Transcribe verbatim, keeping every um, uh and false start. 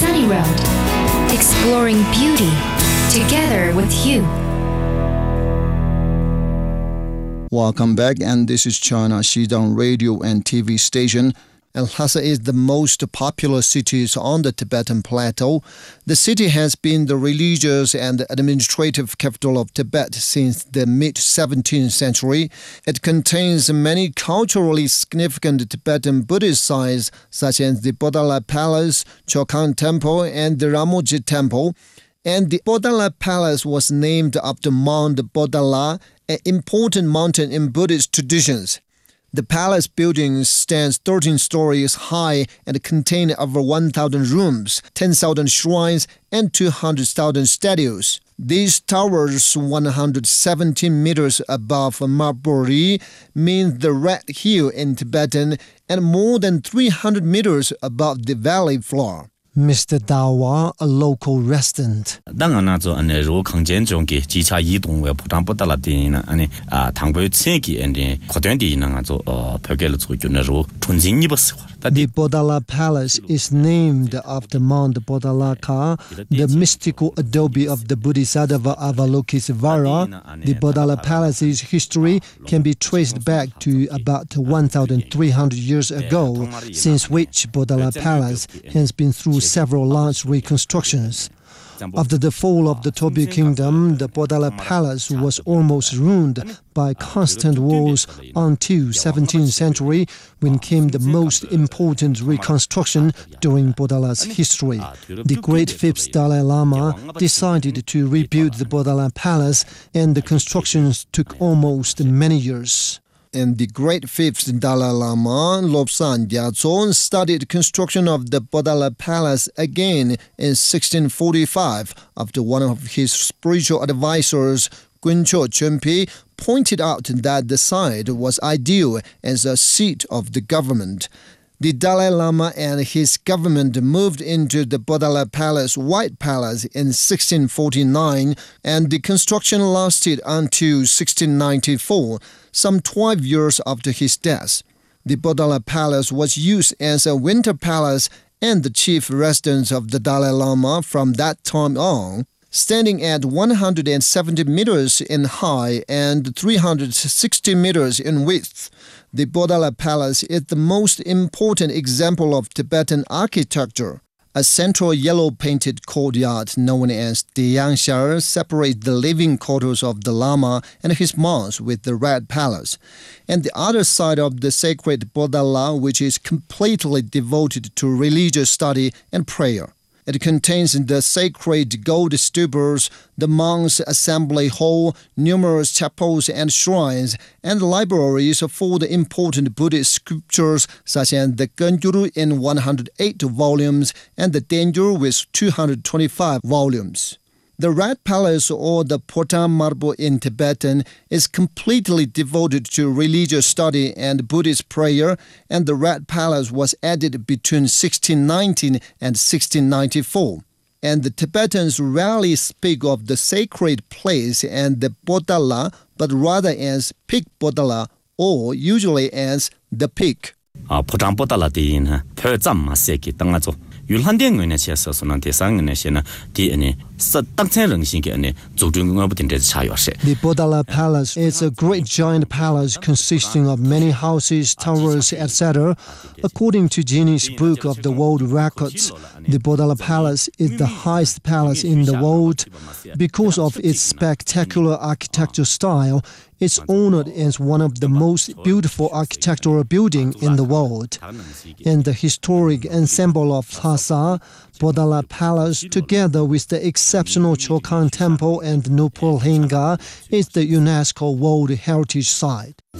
Sunny Road, exploring beauty together with you. Welcome back, and this is China Xidang radio and T V station. Lhasa is the most popular city on the Tibetan Plateau. The city has been the religious and administrative capital of Tibet since the mid-seventeenth century. It contains many culturally significant Tibetan Buddhist sites such as the Bodala Palace, Chokan Temple, and the Ramoji Temple. And the Bodala Palace was named after Mount Bodala, an important mountain in Buddhist traditions. The palace building stands thirteen stories high and contains over one thousand rooms, ten thousand shrines, and two hundred thousand statues. These towers, one hundred seventeen meters above Maburi, means the Red Hill in Tibetan, and more than three hundred meters above the valley floor. Mister Dawa, a local resident. The Bodala Palace is named after Mount Bodalaka, the mystical adobe of the Bodhisattva Avalokitesvara. The Bodala Palace's history can be traced back to about one thousand three hundred years ago, since which Bodala Palace has been through several large reconstructions. After the fall of the Tobi kingdom, the Bodala Palace was almost ruined by constant wars until seventeenth century, when came the most important reconstruction during Bodala's history. The great fifth Dalai Lama decided to rebuild the Bodala Palace, and the constructions took almost many years. And the great fifth Dalai Lama, Lobsang Gyatso, started construction of the Bodala Palace again in sixteen forty-five after one of his spiritual advisors, Guncho Chönpi, pointed out that the site was ideal as a seat of the government. The Dalai Lama and his government moved into the Bodala Palace, White Palace, in sixteen forty-nine, and the construction lasted until sixteen ninety-four, some twelve years after his death. The Bodala Palace was used as a winter palace and the chief residence of the Dalai Lama from that time on. Standing at one hundred seventy meters in height and three hundred sixty meters in width, the Bodala Palace is the most important example of Tibetan architecture. A central yellow-painted courtyard known as Diyanshar separates the living quarters of the Lama and his monks with the Red Palace, and the other side of the sacred Bodala, which is completely devoted to religious study and prayer. It contains the sacred gold stupas, the monks' assembly hall, numerous chapels and shrines, and libraries for the important Buddhist scriptures such as the Gengyuru in one hundred eight volumes and the Dengyur with two hundred twenty-five volumes. The Red Palace, or the Potam Marble in Tibetan, is completely devoted to religious study and Buddhist prayer, and the Red Palace was added between sixteen nineteen and sixteen ninety-four. And the Tibetans rarely speak of the sacred place and the Bodala, but rather as Peak Bodala, or usually as the Peak. Potam Bodala din per zamma seki tangazo. Yulhandeng ngene che so so nan te sang ngene she na di ane sa tang chen reng xin ge ane zu zhong ngwa bu tin de cha yo she. The Bodala Palace is a great giant palace consisting of many houses, towers, et cetera. According to Guinness Book of the World Records, the Bodala Palace is the highest palace in the world. Because of its spectacular architectural style, it's honored as one of the most beautiful architectural buildings in the world. And the historic ensemble of Lhasa, Bodala Palace, together with the exceptional Chokan Temple and Nupul Hinga, is the UNESCO World Heritage Site.